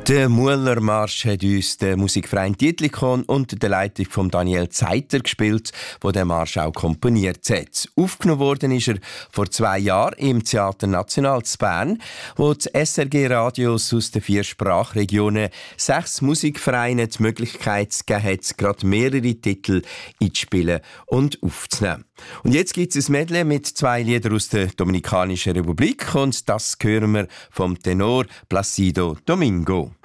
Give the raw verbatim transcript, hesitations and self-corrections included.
Der Mueller Marsch hat uns der Musikverein Dietlikon unter der Leitung von Daniel Zeiter gespielt, wo der Marsch auch komponiert hat. Aufgenommen worden ist er vor zwei Jahren im Theater National zu Bern, wo die S R G-Radios aus den vier Sprachregionen sechs Musikvereinen die Möglichkeit gegeben hat, gerade mehrere Titel einzuspielen und aufzunehmen. Und jetzt gibt es ein Medley mit zwei Liedern aus der Dominikanischen Republik und das hören wir vom Tenor Placido Domingo.